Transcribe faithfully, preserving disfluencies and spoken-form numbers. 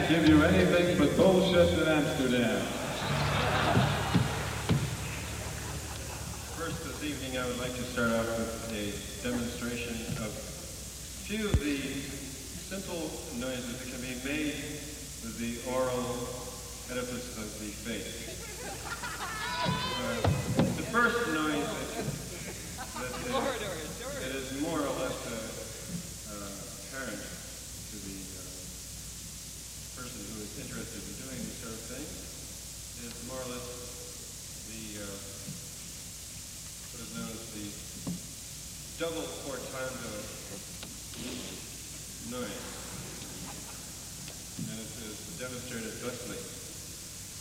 give you anything but bullshit in Amsterdam. First this evening I would like to start off with a demonstration of a few of the simple noises that can be made with the oral edifice of the face. Uh, the first noise that, that, is, that is more or less uh, uh, apparent to the uh, person who is interested in doing these sort of things is more or less the uh, what is known as the double portando noise. And it is demonstrated thusly.